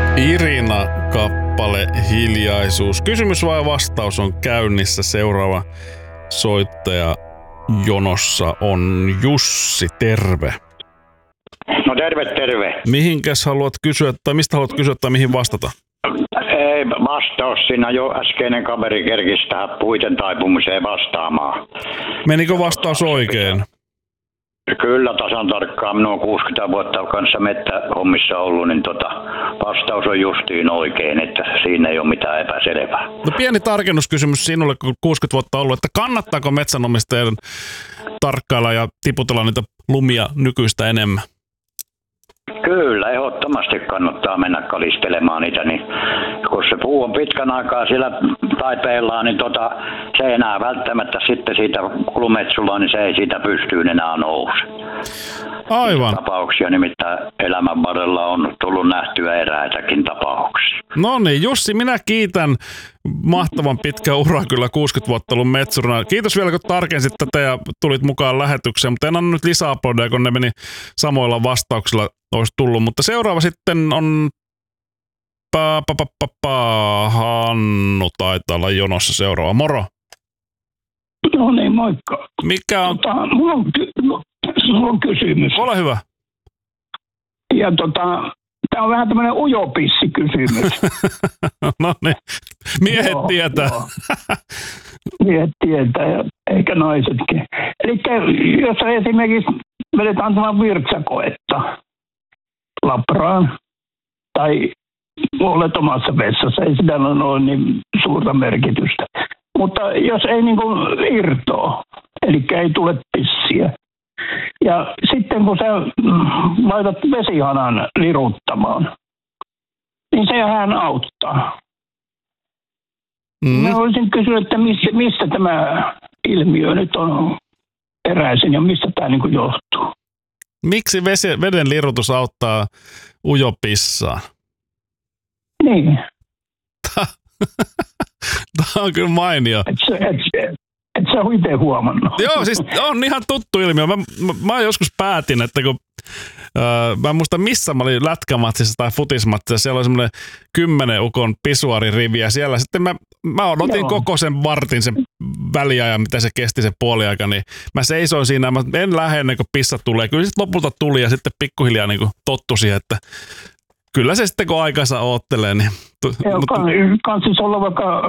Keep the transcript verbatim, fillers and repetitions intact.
Irina kappale Hiljaisuus. Kysymys vai vastaus on käynnissä. Seuraava soittaja jonossa on Jussi. Terve. No terve, terve. Mihinkäs haluat kysyä, tai mistä haluat kysyä, tai mihin vastata? Ei vastaus, siinä jo äskeinen kaveri kerkisi tähän puiden taipumiseen vastaamaan. Menikö vastaus oikein? Kyllä, tasan tarkkaan. Minä olen kuusikymmentä vuotta kanssa mettähommissa ollut, niin tota, vastaus on justiin oikein, että siinä ei ole mitään epäselvää. No pieni tarkennuskysymys sinulle, kun kuusikymmentä vuotta ollut, että kannattaako metsänomistajien tarkkailla ja tiputella niitä lumia nykyistä enemmän? Kyllä, ehdottomasti kannattaa mennä kalistelemaan niitä, niin kun se puu on pitkän aikaa siellä taipeillaan, niin tota, se ei enää välttämättä sitten siitä kulumetsulla, niin se ei siitä pystyyn enää nouse. Aivan. Tapauksia nimittäin elämän varrella on tullut nähtyä eräitäkin tapauksia. No niin, Jussi, minä kiitän. Mahtavan pitkä ura kyllä, kuusikymmentä vuotta ollut metsurina. Kiitos vielä, kun tarkensit tätä ja tulit mukaan lähetykseen, mutta en anna nyt lisää aplodeja, kun ne meni samoilla vastauksilla olisi tullut. Mutta seuraava sitten on pa, pa, pa, pa, pa. Hannu taitaa olla jonossa seuraava. Moro. No niin, moikka. Mikä on? Tota, mulla on, ky- mulla on kysymys. Ole hyvä. Ja tota, tämä on vähän tämmöinen ujopissikysymys. No niin, miehet Joo, tietää. joo. Miehet tietää, ja eikä naisetkin. Eli jos esimerkiksi vedetään tämän virtsakoetta labraan, tai olet omassa vessassa, ei sillä ole niin suurta merkitystä. Mutta jos ei niin kuin irtoa, eli ei tule pissiä, ja sitten kun sä laitat vesihanan liruttamaan, niin sehän auttaa. Mm. Mä olisin kysynyt, että missä, mistä tämä ilmiö nyt on peräisin ja mistä tämä niin kuin johtuu. Miksi vesi, veden lirutus auttaa ujopissaan? Niin. Tämä on kyllä mainio. Et sä, et, et, et sä ole itse huomannut. Joo, siis on ihan tuttu ilmiö. Mä, mä, mä joskus päätin, että kun öö, mä en muista missä mä olin lätkämatsissa tai futismatsissa, siellä oli semmoinen kymmenen ukon pisuaririvi ja siellä sitten mä, mä odotin Joo. koko sen vartin, sen väliajan, mitä se kesti se puoliaika, niin mä seisoin siinä, mä en lähde ennen kuin pissa tulee. Kyllä sitten lopulta tuli ja sitten pikkuhiljaa niin kuin tottui siihen, että kyllä se sitten kun aikansa oottelee, niin... Joo, mutta... Kan siis olla vaikka